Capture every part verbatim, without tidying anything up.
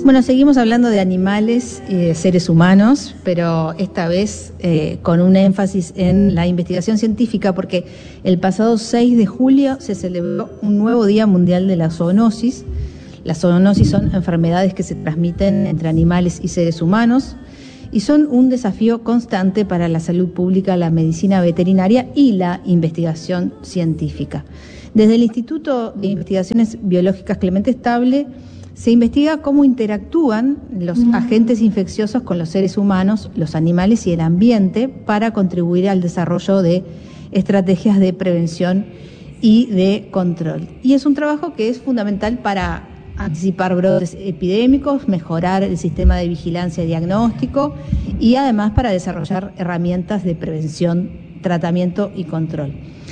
Bueno, seguimos hablando de animales y de seres humanos, pero esta vez eh, con un énfasis en la investigación científica, porque el pasado seis de julio se celebró un nuevo Día Mundial de la Zoonosis. Las zoonosis son enfermedades que se transmiten entre animales y seres humanos y son un desafío constante para la salud pública, la medicina veterinaria y la investigación científica. Desde el Instituto de Investigaciones Biológicas Clemente Estable se investiga cómo interactúan los agentes infecciosos con los seres humanos, los animales y el ambiente para contribuir al desarrollo de estrategias de prevención y de control. Y es un trabajo que es fundamental para anticipar brotes epidémicos, mejorar el sistema de vigilancia y diagnóstico y además para desarrollar herramientas de prevención, tratamiento y control.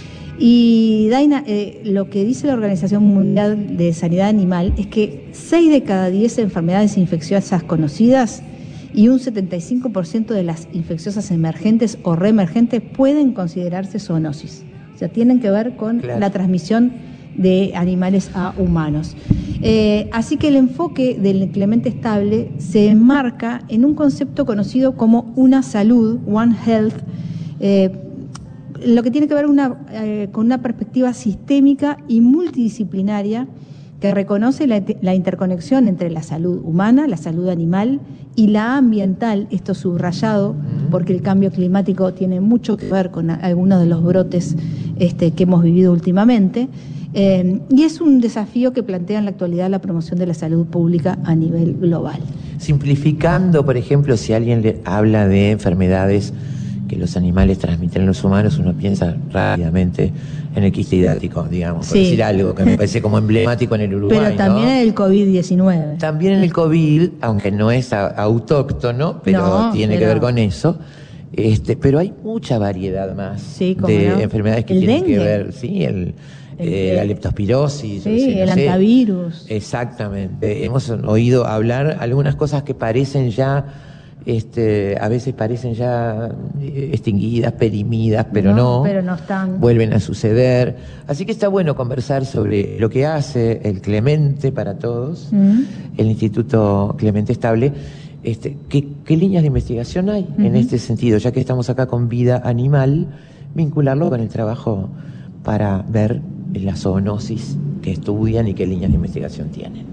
Y Daina, eh, lo que dice la Organización Mundial de Sanidad Animal es que seis de cada diez enfermedades infecciosas conocidas y un setenta y cinco por ciento de las infecciosas emergentes o reemergentes pueden considerarse zoonosis. O sea, tienen que ver con claro. la transmisión de animales a humanos. Eh, así que el enfoque del Clemente Estable se enmarca en un concepto conocido como una salud, One Health, eh, lo que tiene que ver una, eh, con una perspectiva sistémica y multidisciplinaria que reconoce la, la interconexión entre la salud humana, la salud animal y la ambiental, esto subrayado, porque el cambio climático tiene mucho que ver con algunos de los brotes este, que hemos vivido últimamente, eh, y es un desafío que plantea en la actualidad la promoción de la salud pública a nivel global. Simplificando, por ejemplo, si alguien le habla de enfermedades que los animales transmiten a los humanos, uno piensa rápidamente en el quiste hidrático, digamos, por sí. decir algo que me parece como emblemático en el Uruguay. Pero también en ¿no? el COVID diecinueve. También en el COVID, aunque no es a, autóctono, pero no, tiene pero... que ver con eso. Este, pero hay mucha variedad más sí, de no. enfermedades que el tienen dengue. que ver, sí, el, el, eh, la leptospirosis, sí, o sea, el no sé. antivirus. Exactamente. Hemos oído hablar algunas cosas que parecen ya Este, a veces parecen ya extinguidas, perimidas, pero no, no, pero no están. Vuelven a suceder. Así que está bueno conversar sobre lo que hace el Clemente para todos, mm. el Instituto Clemente Estable. Este, ¿qué, qué líneas de investigación hay mm-hmm. en este sentido? Ya que estamos acá con vida animal, vincularlo con el trabajo para ver la zoonosis que estudian y qué líneas de investigación tienen.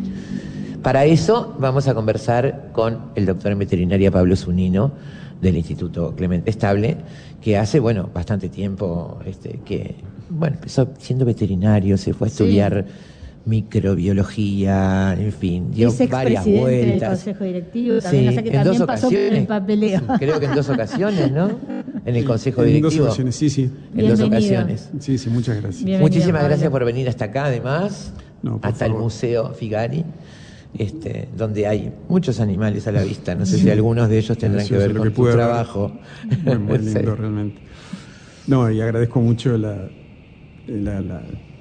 Para eso vamos a conversar con el doctor en veterinaria Pablo Zunino del Instituto Clemente Estable, que hace, bueno, bastante tiempo este, que, bueno, empezó siendo veterinario, se fue a estudiar sí. microbiología, en fin, dio varias vueltas. Del consejo directivo, también, sí, o sea que en también dos pasó ocasiones, por el papeleo. Creo que en dos ocasiones, ¿no? En el consejo en directivo. En dos ocasiones, sí, sí. En Bienvenido. dos ocasiones. Sí, sí, muchas gracias. Bienvenido, Muchísimas Pablo. gracias por venir hasta acá, además, no, hasta favor. el Museo Figari. Este, donde hay muchos animales a la vista. No sé si algunos de ellos tendrán que ver con tu trabajo. Muy, muy lindo, sí. realmente. No, y agradezco mucho la, la, la,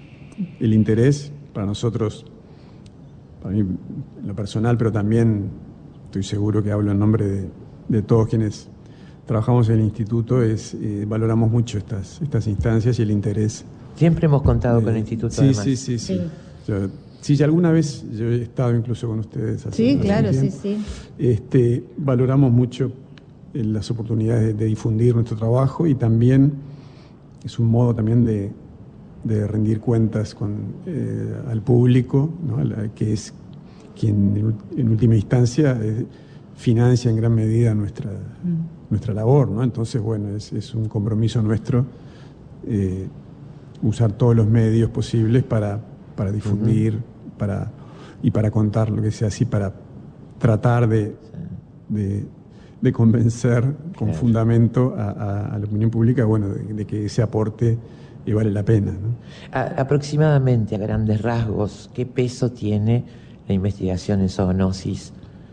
el interés para nosotros, para mí en lo personal, pero también estoy seguro que hablo en nombre de, de todos quienes trabajamos en el instituto, es eh, valoramos mucho estas, estas instancias y el interés. Siempre hemos contado eh, con el instituto, sí, además. Sí, sí, sí. sí. Yo, Sí, ya alguna vez yo he estado incluso con ustedes. Hace, sí, hace claro, un sí, sí. Este, valoramos mucho eh, las oportunidades de, de difundir nuestro trabajo y también es un modo también de, de rendir cuentas con, eh, al público, ¿no? La, que es quien en, en última instancia eh, financia en gran medida nuestra, mm. nuestra labor, ¿no? Entonces, bueno, es, es un compromiso nuestro eh, usar todos los medios posibles para, para difundir. Uh-huh. Para, y para contar lo que sea así, para tratar de, de, de convencer con claro. fundamento a, a, a la opinión pública, bueno, de, de que ese aporte y vale la pena, ¿no? A, aproximadamente, a grandes rasgos, ¿qué peso tiene la investigación en zoonosis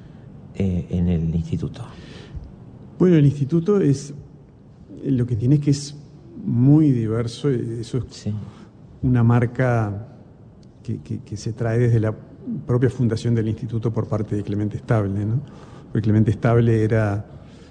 eh, en el instituto? Bueno, el instituto es, lo que tiene es que es muy diverso, eso es sí. una marca Que, que, que se trae desde la propia fundación del instituto por parte de Clemente Estable, ¿no? Porque Clemente Estable era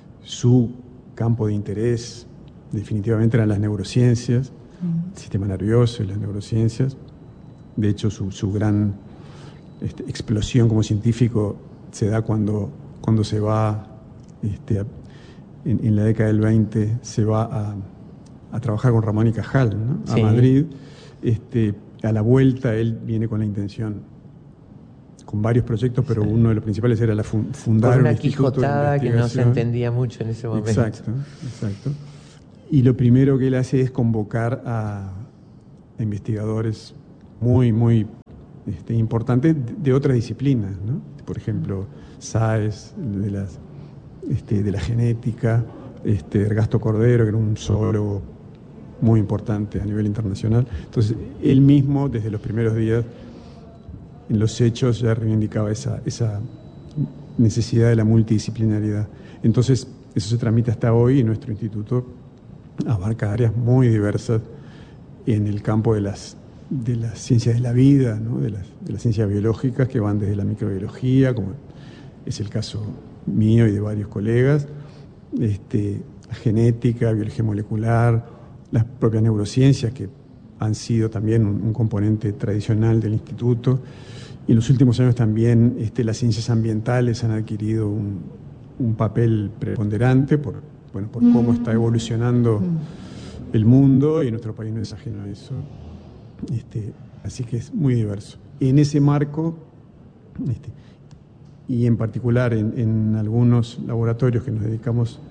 su campo de interés, definitivamente eran las neurociencias, mm. el sistema nervioso y las neurociencias. De hecho, su, su gran este, explosión como científico se da cuando, cuando se va, este, a, en, en la década del veinte, se va a, a trabajar con Ramón y Cajal, ¿no? A sí. Madrid. Este, a la vuelta él viene con la intención, con varios proyectos, pero sí. uno de los principales era la fun, fundar por una un instituto quijotada de que no se entendía mucho en ese momento. Exacto, exacto. Y lo primero que él hace es convocar a, a investigadores muy, muy este, importantes de, de otras disciplinas, ¿no? Por ejemplo, Sáez, de, las, este, de la genética, este, Ergasto Cordero, que era un zoólogo muy importante a nivel internacional. Entonces, él mismo, desde los primeros días, en los hechos ya reivindicaba esa, esa necesidad de la multidisciplinaridad. Entonces, eso se transmite hasta hoy y nuestro instituto abarca áreas muy diversas en el campo de las, de las ciencias de la vida, ¿no? de, las, de las ciencias biológicas, que van desde la microbiología, como es el caso mío y de varios colegas, este, genética, biología molecular, las propias neurociencias, que han sido también un, un componente tradicional del instituto. Y en los últimos años también este, las ciencias ambientales han adquirido un, un papel preponderante por, bueno, por mm. cómo está evolucionando mm. el mundo, y nuestro país no es ajeno a eso. Este, así que es muy diverso. En ese marco, este, y en particular en, en algunos laboratorios que nos dedicamos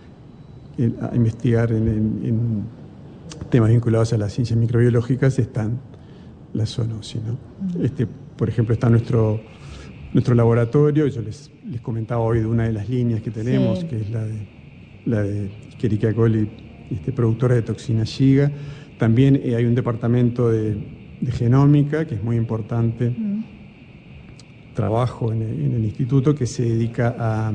a investigar en, en, en temas vinculados a las ciencias microbiológicas, están las zoonosis, ¿no? Este, por ejemplo, está nuestro, nuestro laboratorio. Yo les, les comentaba hoy de una de las líneas que tenemos, sí. que es la de, la de Escherichia coli, este, productora de toxina Shiga. También eh, hay un departamento de, de genómica, que es muy importante, mm. trabajo en el, en el instituto, que se dedica a,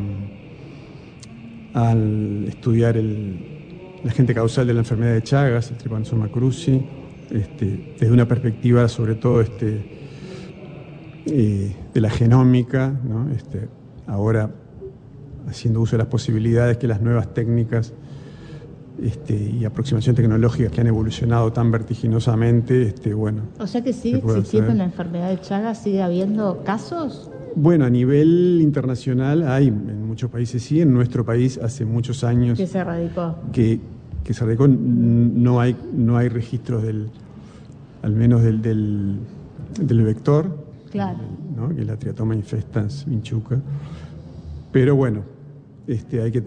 a estudiar el, el agente causal de la enfermedad de Chagas, el Trypanosoma cruzi, este, desde una perspectiva sobre todo este, eh, de la genómica, ¿no? Este, ahora haciendo uso de las posibilidades que las nuevas técnicas este, y aproximación tecnológica que han evolucionado tan vertiginosamente, este, bueno. O sea que sigue existiendo hacer. La enfermedad de Chagas, ¿sigue habiendo casos? Bueno, a nivel internacional hay, en muchos países sí, en nuestro país hace muchos años que se erradicó. Que, que se erradicó, no hay, no hay registros del, al menos del, del, del vector, claro. ¿no? Que es la Triatoma infestans vinchuca. Pero bueno, este, hay que,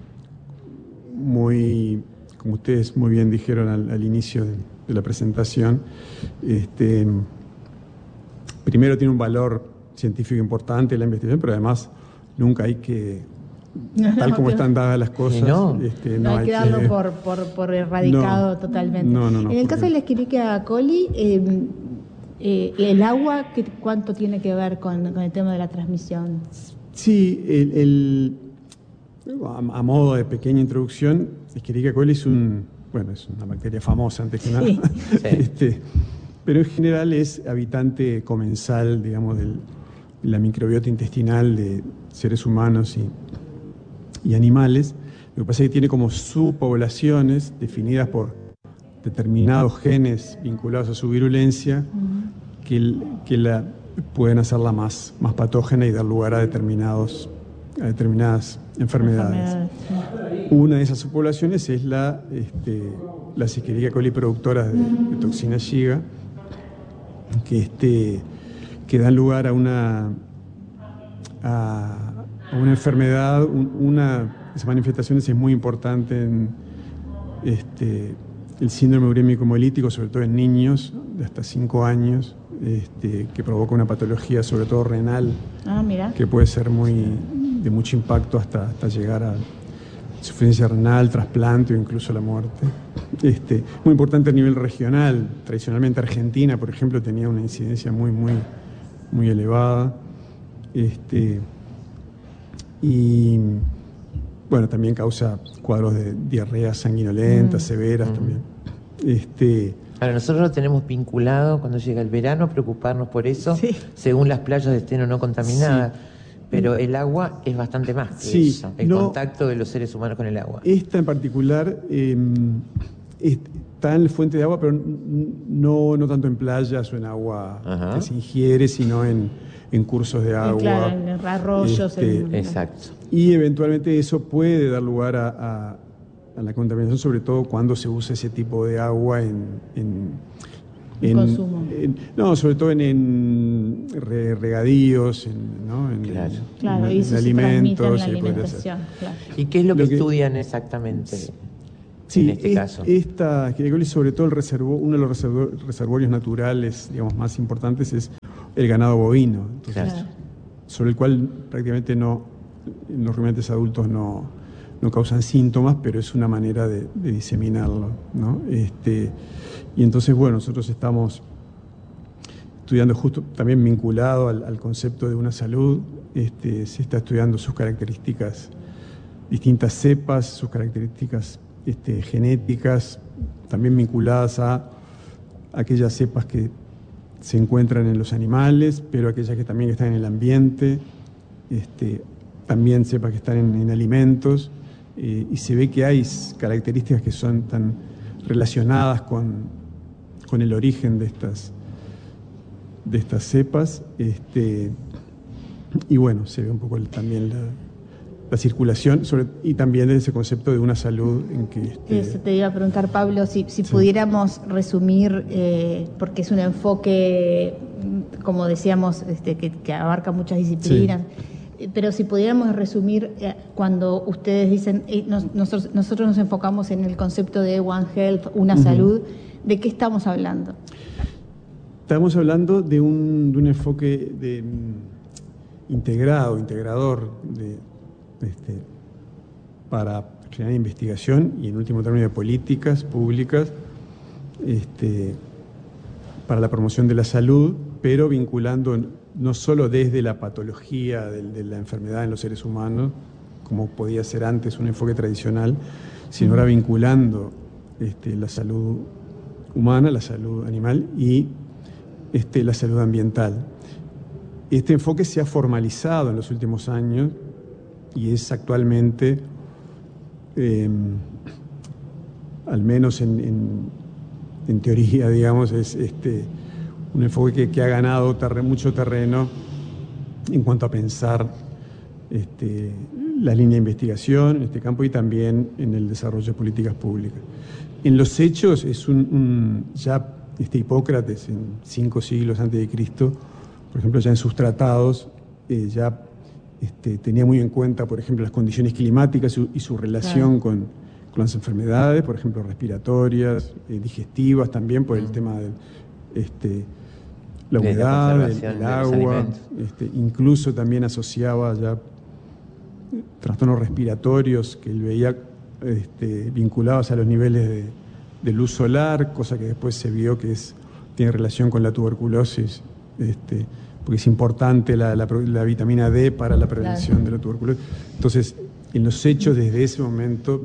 muy, como ustedes muy bien dijeron al, al inicio de, de la presentación, este, primero tiene un valor científico importante la investigación, pero además nunca hay que, no, tal no, como están dadas las cosas, no, este, no, no hay que darlo que, por, por, por erradicado no, totalmente. No, no, no, en el caso de la Escherichia coli, eh, eh, el agua, ¿qué, ¿cuánto tiene que ver con, con el tema de la transmisión? Sí, el, el, a, a modo de pequeña introducción, Escherichia coli es un, bueno, es una bacteria famosa antes que nada, sí. este, pero en general es habitante comensal, digamos, del la microbiota intestinal de seres humanos y, y animales. Lo que pasa es que tiene como subpoblaciones definidas por determinados genes vinculados a su virulencia uh-huh. que, que la, pueden hacerla más, más patógena y dar lugar a, determinados, a determinadas enfermedades. enfermedades sí. Una de esas subpoblaciones es la, este, la Escherichia coli productora de, de toxina Shiga, que este que dan lugar a una, a, a una enfermedad. Un, una de esas manifestaciones es muy importante en este, el síndrome urémico hemolítico, sobre todo en niños de hasta cinco años, este, que provoca una patología sobre todo renal, ah, mira. que puede ser muy de mucho impacto hasta, hasta llegar a insuficiencia renal, trasplante o incluso la muerte. Este, muy importante a nivel regional. Tradicionalmente Argentina, por ejemplo, tenía una incidencia muy, muy muy elevada, este, y bueno, también causa cuadros de diarreas sanguinolentas, mm. severas mm. también. Este, Ahora, nosotros lo tenemos vinculado cuando llega el verano, preocuparnos por eso, sí. según las playas estén o no contaminadas, sí. pero el agua es bastante más que sí, eso, el no, contacto de los seres humanos con el agua. Esta en particular, eh, es, está en fuente de agua, pero no, no tanto en playas o en agua Ajá. que se ingiere, sino en, en cursos de agua. Claro, en arroyos. Este, en... Exacto. Y eventualmente eso puede dar lugar a, a, a la contaminación, sobre todo cuando se usa ese tipo de agua en... en En, consumo. En, no, sobre todo en, en regadíos, en, ¿no? en, claro. en, claro, en, y eso en alimentos. En la alimentación, claro. ¿Y qué es lo que, lo que estudian exactamente sí, en este es, caso? Esta, sobre todo el reservo, uno de los reservo, reservorios naturales, digamos, más importantes es el ganado bovino, entonces, claro. sobre el cual prácticamente no, los rumiantes adultos no, no causan síntomas, pero es una manera de, de diseminarlo, ¿no? Este, y entonces, bueno, nosotros estamos estudiando justo también vinculado al, al concepto de una salud, este, se está estudiando sus características, distintas cepas, sus características este, genéticas, también vinculadas a aquellas cepas que se encuentran en los animales, pero aquellas que también están en el ambiente, este, también cepas que están en, en alimentos, eh, y se ve que hay características que son tan relacionadas con, con el origen de estas, de estas cepas, este, y bueno, se ve un poco el, también la, la circulación sobre, y también ese concepto de una salud en que... Este, Eso te iba a preguntar, Pablo, si, si sí. pudiéramos resumir, eh, porque es un enfoque, como decíamos, este, que, que abarca muchas disciplinas, sí. pero si pudiéramos resumir, eh, cuando ustedes dicen, eh, nos, nosotros, nosotros nos enfocamos en el concepto de One Health, una uh-huh. salud, ¿de qué estamos hablando? Estamos hablando de un, de un enfoque de, integrado, integrador, de, este, para generar investigación y en último término de políticas públicas este, para la promoción de la salud, pero vinculando no solo desde la patología de, de la enfermedad en los seres humanos, como podía ser antes un enfoque tradicional, sino ahora vinculando este, la salud humana, la salud animal y este, la salud ambiental. Este enfoque se ha formalizado en los últimos años y es actualmente, eh, al menos en, en, en teoría, digamos, es este, un enfoque que, que ha ganado terre, mucho terreno en cuanto a pensar este, la línea de investigación en este campo y también en el desarrollo de políticas públicas. En los hechos es un, un ya este Hipócrates, en cinco siglos antes de Cristo, por ejemplo, ya en sus tratados, eh, ya este, tenía muy en cuenta, por ejemplo, las condiciones climáticas y su, y su relación claro. con, con las enfermedades, por ejemplo, respiratorias, eh, digestivas, también por el tema de este, la humedad, el, el agua, este, incluso también asociaba ya trastornos respiratorios que él veía este, vinculados a los niveles de, de luz solar, cosa que después se vio que es, tiene relación con la tuberculosis, este, porque es importante la, la, la vitamina D para la prevención claro. de la tuberculosis. Entonces, en los hechos desde ese momento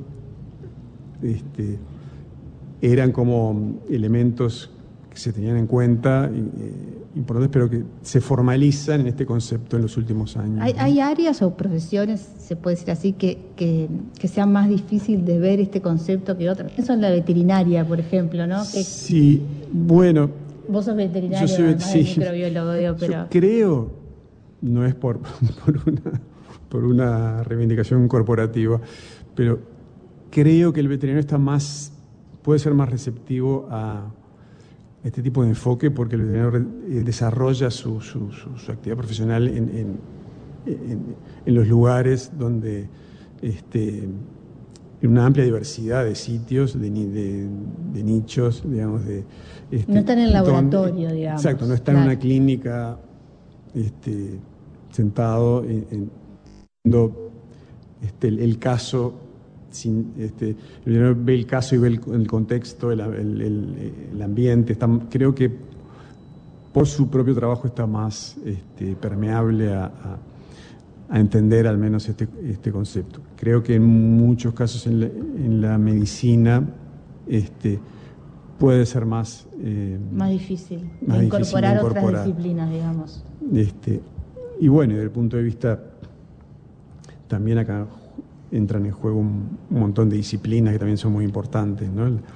este, eran como elementos que se tenían en cuenta, eh, importantes, pero que se formalizan en este concepto en los últimos años. ¿Hay, ¿Hay áreas o profesiones, se puede decir así, que, que, que sea más difícil de ver este concepto que otras? Eso en la veterinaria, por ejemplo, ¿no? Que, sí, bueno... Vos sos veterinario, yo soy, además sí, de microbiólogo, digo, pero... Yo creo, no es por, por, una, por una reivindicación corporativa, pero creo que el veterinario está más, puede ser más receptivo a este tipo de enfoque porque el veterinario desarrolla su, su, su, su actividad profesional en, en, en, en los lugares donde este, en una amplia diversidad de sitios, de, de, de nichos, digamos, de... Este, no está en el laboratorio, donde, digamos. Exacto, no está claro. en una clínica este, sentado en, en este, el, el caso, sin, este, el veterinario ve el caso y ve el, el contexto, el, el, el, el ambiente. Está, creo que por su propio trabajo está más este, permeable a, a a entender al menos este, este concepto. Creo que en muchos casos en la, en la medicina este, puede ser más... Eh, más difícil, más de difícil incorporar, de incorporar otras disciplinas, digamos. Este, y bueno, desde el punto de vista, también acá entran en juego un, un montón de disciplinas que también son muy importantes, ¿no?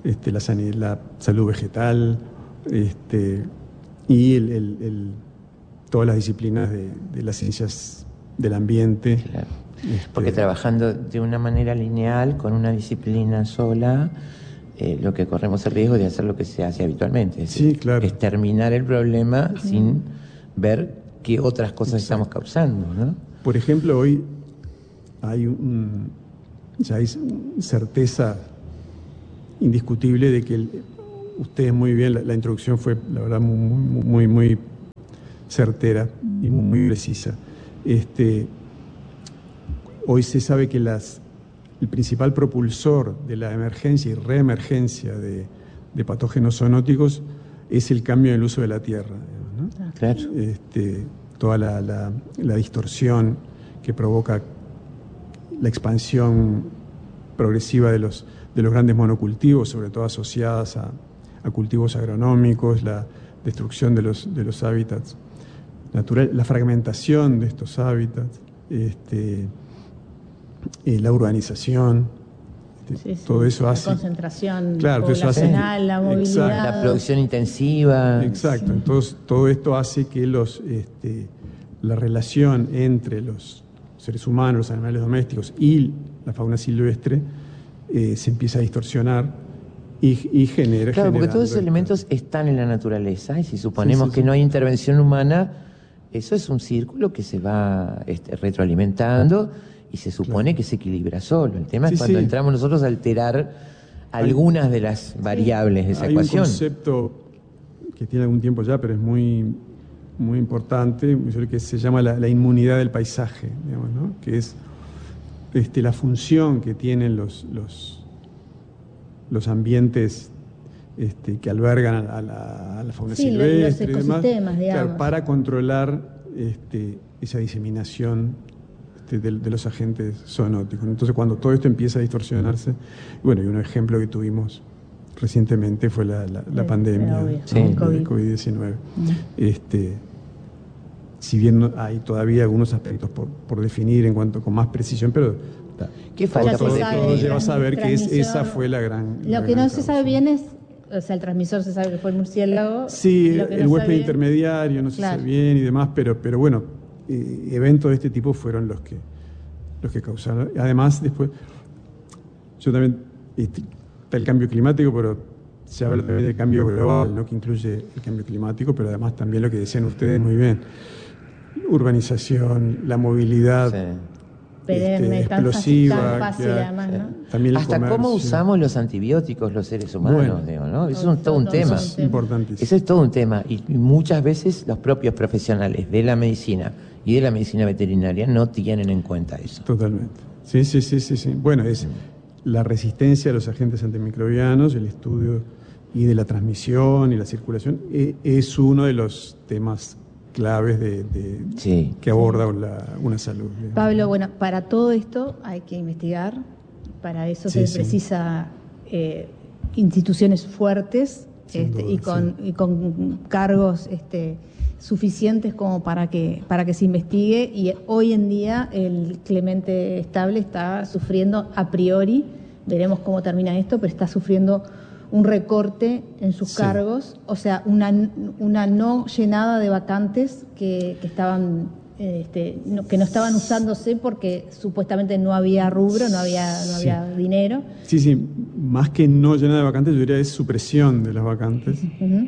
este, la, sanidad, la salud vegetal, este, y el, el, el, todas las disciplinas de, de las ciencias del ambiente. Claro. Este, Porque trabajando de una manera lineal, con una disciplina sola, eh, lo que corremos el riesgo de hacer lo que se hace habitualmente. Es sí, decir, claro. exterminar el problema mm. sin ver qué otras cosas Exacto. estamos causando, ¿no? Por ejemplo, hoy hay un, ya hay certeza indiscutible de que el, ustedes muy bien, la, la introducción fue, la verdad, muy, muy, muy certera y muy, muy precisa. Este, hoy se sabe que las, el principal propulsor de la emergencia y reemergencia de, de patógenos zoonóticos es el cambio en el uso de la tierra, ¿no? Claro. Este, toda la, la, la distorsión que provoca la expansión progresiva de los, de los grandes monocultivos, sobre todo asociadas a, a cultivos agronómicos, la destrucción de los, de los hábitats naturales, la fragmentación de estos hábitats, este, eh, la urbanización, este, sí, todo sí, eso la hace... La concentración claro, poblacional, hace, la movilidad... exacto. La producción intensiva... Exacto, sí. entonces todo esto hace que los, este, la relación entre los seres humanos, los animales domésticos y la fauna silvestre eh, se empieza a distorsionar y, y genera... Claro, porque todos esos esto. elementos están en la naturaleza y si suponemos sí, sí, que sí. no hay intervención humana, eso es un círculo que se va este, retroalimentando y se supone claro. que se equilibra solo. El tema sí, es cuando sí. entramos nosotros a alterar algunas de las variables de esa hay ecuación. Hay un concepto que tiene algún tiempo ya, pero es muy, muy importante, que se llama la, la inmunidad del paisaje, digamos, ¿no? Que es este, la función que tienen los, los, los ambientes este, que albergan a la, a la fauna sí, silvestre los ecosistemas, y demás, digamos. Claro, para controlar este, esa diseminación este, de, de los agentes zoonóticos. Entonces, cuando todo esto empieza a distorsionarse, bueno, y un ejemplo que tuvimos recientemente fue la, la, la pandemia, ¿no? Sí. del COVID diecinueve. Mm. Este, si bien hay todavía algunos aspectos por, por definir en cuanto con más precisión, pero ¿qué falta por definir? Todo lleva a saber que es, esa fue la gran... Lo la que gran no causa. se sabe bien es, o sea, el transmisor se sabe que fue el murciélago. Sí, lo que el no huésped sabe... intermediario, no se claro. sabe bien y demás, pero, pero bueno, eh, eventos de este tipo fueron los que, los que causaron. Además, después, yo también, este, está el cambio climático, pero se habla también del cambio global, ¿no? Que incluye el cambio climático, pero además también lo que decían ustedes muy bien, urbanización, la movilidad sí. Perenne, este, tan explosiva, fácil, tan fácil que, además, ¿no? También el hasta comercio. Cómo usamos los antibióticos los seres humanos, bueno, digo, ¿no? Eso es todo un tema. Eso es importantísimo. Eso es todo un tema y muchas veces los propios profesionales de la medicina y de la medicina veterinaria no tienen en cuenta eso. Totalmente. Sí, sí, sí, sí, sí. Bueno, es la resistencia a los agentes antimicrobianos, el estudio y de la transmisión y la circulación es uno de los temas claves de, de sí. que aborda la, una salud. Digamos. Pablo, bueno, para todo esto hay que investigar, para eso sí, se sí. precisa eh, instituciones fuertes este, duda, y, con, sí. y con cargos este, suficientes como para que, para que se investigue, y hoy en día el Clemente Estable está sufriendo a priori, veremos cómo termina esto, pero está sufriendo un recorte en sus sí. cargos, o sea, una, una no llenada de vacantes que, que estaban este, no, que no estaban usándose porque supuestamente no había rubro, no había, no sí. había dinero. Sí, sí, más que no llenada de vacantes, yo diría es supresión de las vacantes. Uh-huh.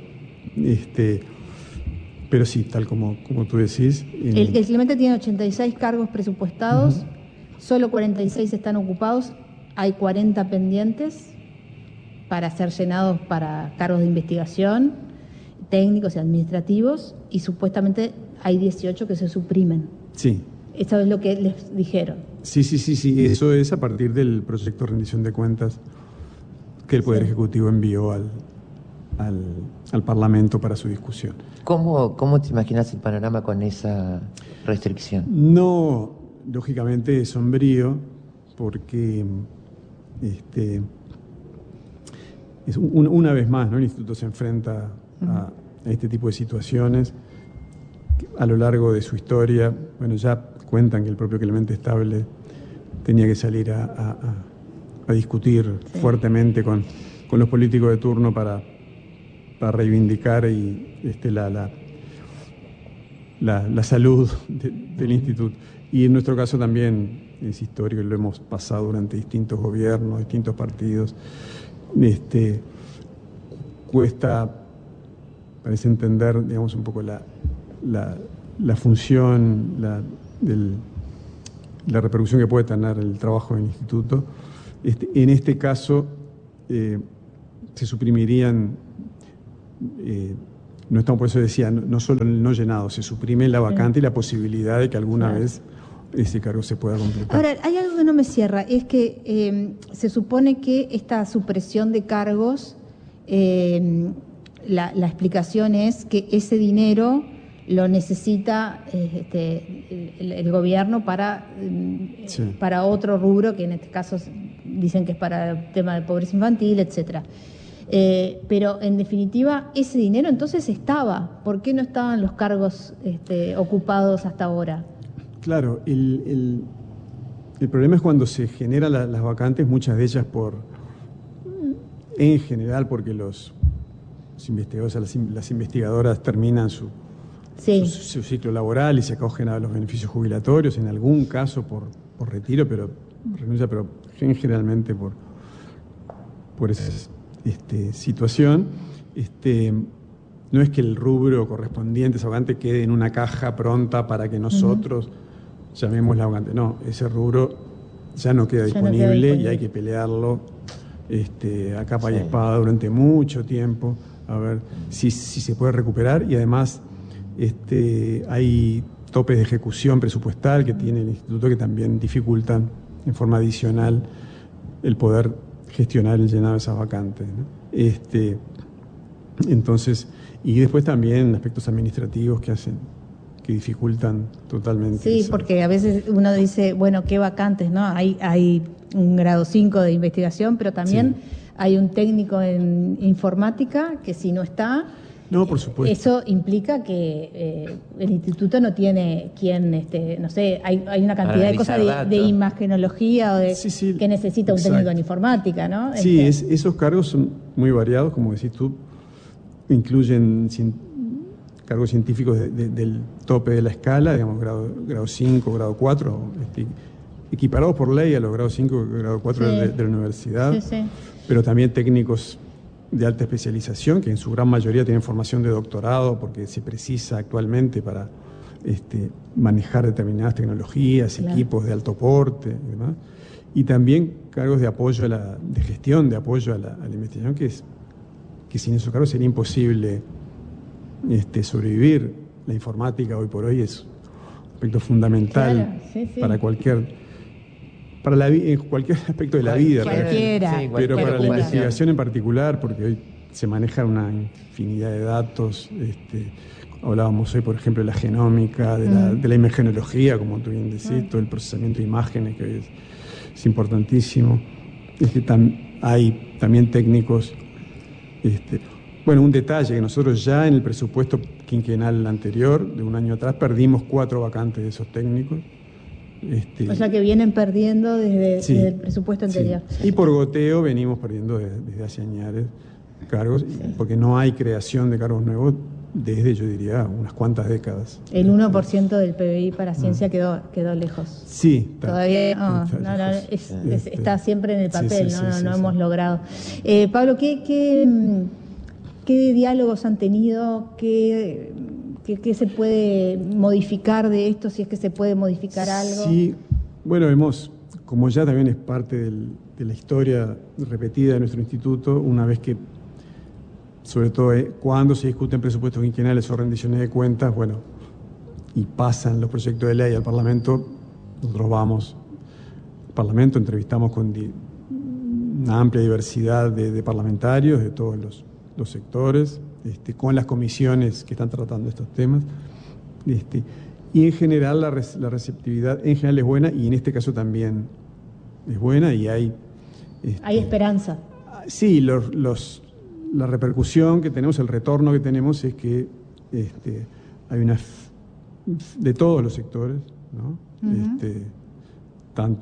Este, pero sí, tal como, como tú decís. En... El, el Clemente tiene ochenta y seis cargos presupuestados, uh-huh. solo cuarenta y seis están ocupados, hay cuarenta pendientes para ser llenados para cargos de investigación, técnicos y administrativos, y supuestamente hay dieciocho que se suprimen. Sí. Eso es lo que les dijeron. Sí, sí, sí, sí. Eso es a partir del proyecto de rendición de cuentas que el Poder sí. Ejecutivo envió al, al, al Parlamento para su discusión. ¿Cómo, ¿Cómo te imaginas el panorama con esa restricción? No, lógicamente es sombrío, porque... este Es un, una vez más, ¿no? El Instituto se enfrenta a, a este tipo de situaciones a lo largo de su historia. Bueno, ya cuentan que el propio Clemente Estable tenía que salir a, a, a discutir sí. fuertemente con, con los políticos de turno para, para reivindicar y, este, la, la, la, la salud de, del instituto. Y en nuestro caso también es histórico, lo hemos pasado durante distintos gobiernos, distintos partidos. Este, cuesta, parece entender, digamos, un poco la, la, la función, la, del, la repercusión que puede tener el trabajo del instituto. Este, en este caso, eh, se suprimirían, eh, no estamos, por eso decía, no, no solo el no llenado, se suprime la vacante sí. y la posibilidad de que alguna claro. vez ese cargo se pueda completar. Ahora, hay algo que no me cierra, es que eh, se supone que esta supresión de cargos, eh, la, la explicación es que ese dinero lo necesita eh, este, el, el gobierno para, eh, sí. para otro rubro, que en este caso dicen que es para el tema de pobreza infantil, etcétera. Eh, pero en definitiva, ese dinero entonces estaba. ¿Por qué no estaban los cargos este, ocupados hasta ahora? Claro, el, el, el problema es cuando se generan la, las vacantes, muchas de ellas por, en general, porque los, los investigadores, las, las investigadoras terminan su, sí. su, su ciclo laboral y se acogen a los beneficios jubilatorios, en algún caso por, por retiro, pero renuncia, pero generalmente por, por esa este, situación. Este, no es que el rubro correspondiente a esa vacante quede en una caja pronta para que nosotros uh-huh. llamemos la vacante. No, ese rubro ya no queda, ya disponible, no queda disponible y hay que pelearlo este, a capa sí. y espada durante mucho tiempo, a ver si, si se puede recuperar. Y además este, hay topes de ejecución presupuestal que tiene el instituto que también dificultan en forma adicional el poder gestionar el llenado de esas vacantes, ¿no? Este, entonces, y después también aspectos administrativos que hacen, que dificultan totalmente. Sí, esa. Porque a veces uno dice, bueno, qué vacantes, ¿no? Hay, hay un grado cinco de investigación, pero también sí. hay un técnico en informática que si no está, no, por supuesto. Eso implica que eh, el instituto no tiene quien, este, no sé, hay, hay una cantidad de cosas de, de imagenología o de, sí, sí, que necesita un exacto. técnico en informática, ¿no? Sí, este. es, esos cargos son muy variados, como decís tú, incluyen cien, cargos científicos de, de, del tope de la escala, digamos, grado, grado cinco, grado cuatro, este, equiparados por ley a los grados cinco y grado cuatro sí. de, de la universidad, sí, sí. pero también técnicos de alta especialización, que en su gran mayoría tienen formación de doctorado, porque se precisa actualmente para este, manejar determinadas tecnologías, claro. equipos de alto porte y demás. Y también cargos de apoyo a la, de gestión, de apoyo a la, a la investigación, que, es, que sin esos cargos sería imposible este, sobrevivir. La informática hoy por hoy es un aspecto fundamental claro, sí, sí. para cualquier... para la, en cualquier aspecto de la vida, cualquiera, sí, pero para la investigación en particular, porque hoy se maneja una infinidad de datos. Este, hablábamos hoy, por ejemplo, de la genómica, de la, mm. de la imagenología, como tú bien decís, mm. todo el procesamiento de imágenes, que hoy es, es importantísimo. Este, tam, hay también técnicos. Este, bueno, un detalle, que nosotros ya en el presupuesto quinquenal anterior, de un año atrás, perdimos cuatro vacantes de esos técnicos. Este, o sea que vienen perdiendo desde, sí, desde el presupuesto anterior. Sí. Y por goteo venimos perdiendo desde, desde hace años cargos, sí. porque no hay creación de cargos nuevos desde, yo diría, unas cuantas décadas. El uno por ciento del P B I para ciencia no. quedó, quedó lejos. Sí. Está, Todavía no, está, no, no, es, es, está siempre en el papel, sí, sí, no, sí, no, no sí, hemos sí. logrado. Eh, Pablo, ¿qué, qué, ¿qué diálogos han tenido? ¿Qué... ¿Qué, ¿Qué se puede modificar de esto, si es que se puede modificar algo? Sí, bueno, hemos, como ya también es parte del, de la historia repetida de nuestro instituto, una vez que, sobre todo eh, cuando se discuten presupuestos quinquenales o rendiciones de cuentas, bueno, y pasan los proyectos de ley al Parlamento, nosotros vamos al Parlamento, entrevistamos con di, una amplia diversidad de, de parlamentarios de todos los, los sectores, Este, con las comisiones que están tratando estos temas, este, y en general la, res, la receptividad en general es buena, y en este caso también es buena, y hay... Este, hay esperanza. Sí, los, los, la repercusión que tenemos, el retorno que tenemos es que este, hay una... de todos los sectores, ¿no? Uh-huh. este, tanto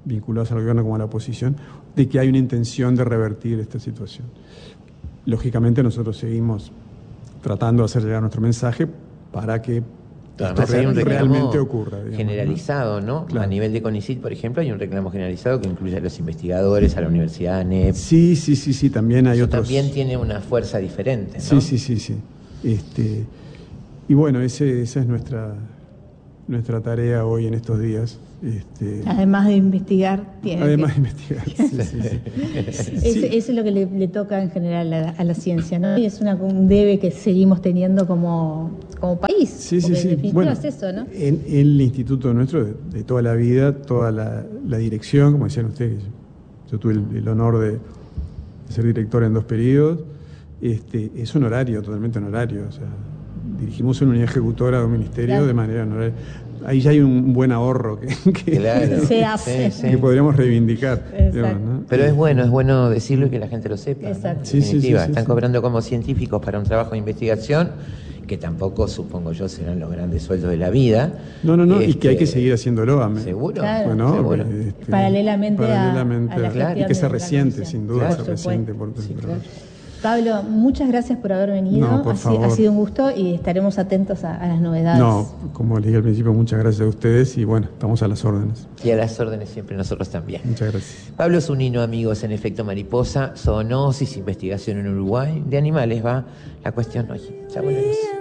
vinculados al gobierno como a la oposición, de que hay una intención de revertir esta situación. Lógicamente nosotros seguimos tratando de hacer llegar nuestro mensaje para que Además esto hay un reclamo realmente ocurra. Digamos, generalizado, ¿no? ¿no? Claro. A nivel de CONICYT, por ejemplo, hay un reclamo generalizado que incluye a los investigadores, a la Universidad ANEP. Sí, sí, sí, sí, también hay Eso otros... también tiene una fuerza diferente, ¿no? Sí, sí, sí, sí. Este, y bueno, ese, esa es nuestra, nuestra tarea hoy en estos días. Este, Además de investigar, tiene además que... de investigar. Sí, sí, sí. Eso, Sí. eso es lo que le, le toca en general a la, a la ciencia, ¿no? Y es una, un debe que seguimos teniendo como, como país. Sí, sí, porque sí. en definitiva Bueno, es eso, ¿no? En el instituto nuestro, de, de toda la vida, toda la, la dirección, como decían ustedes, yo tuve el, el honor de, de ser director en dos periodos, este, es un horario, totalmente honorario. O sea, dirigimos una unidad ejecutora de un ministerio Claro. de manera honoraria. Ahí ya hay un buen ahorro que, que, Claro. Se hace. Sí, sí. que podríamos reivindicar. Exacto. digamos, ¿no? Pero es bueno, es bueno decirlo y que la gente lo sepa. ¿no? Exacto. En Sí, sí, sí, definitiva, sí, están sí. cobrando como científicos para un trabajo de investigación que tampoco, supongo yo, serán los grandes sueldos de la vida. No, no, no, y que hay que Este, seguir haciéndolo. amén. Seguro, Claro. Bueno, seguro. este, Paralelamente a- paralelamente a la gestión y que se de la resiente, comisión. sin duda, Claro. se resiente. Por, Sí, por- claro. Pablo, muchas gracias por haber venido. No, por ha, si- ha favor. sido un gusto y estaremos atentos a, a las novedades. No, como les dije al principio, muchas gracias a ustedes y bueno, estamos a las órdenes. Y a las órdenes siempre nosotros también. Muchas gracias. Pablo Zunino, amigos, en Efecto Mariposa, zoonosis, investigación en Uruguay, de animales va la cuestión hoy. Ya volvemos.